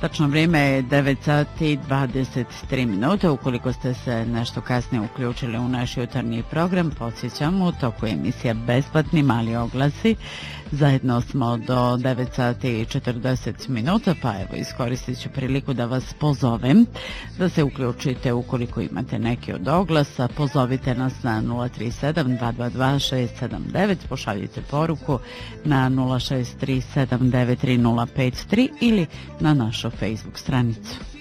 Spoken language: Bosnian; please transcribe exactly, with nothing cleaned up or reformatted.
Tačno vrijeme je devet sati dvadeset tri minute. Ukoliko ste se nešto kasnije uključili u naš jutarnji program, podsjećamo, u toku emisija Besplatni mali oglasi. Zajedno smo do devet sati i četrdeset minuta, pa evo iskoristit ću priliku da vas pozovem da se uključite ukoliko imate neki od oglasa. Pozovite nas na nula tri sedam dva dva dva šest sedam devet, pošaljite poruku na nula šest tri sedam devet tri nula pet tri ili na našu Facebook stranicu.